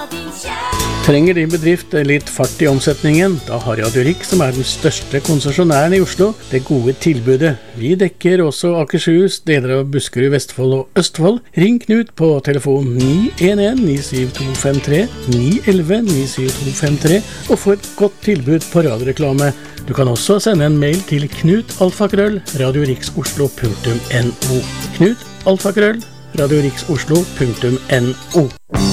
Trenger din bedrift litt fart i omsetningen? Da har Radio Rix, som den største konsesjonæren i Oslo, det gode tilbudet. Vi dekker også Akershus, deler av Buskerud, Vestfold og Østfold. Ring Knut på telefon 911-97253, 911-97253, og få et godt tilbud på radioreklame. Du kan også sende en mail til knut@radioriksoslo.no. knut@radioriksoslo.no.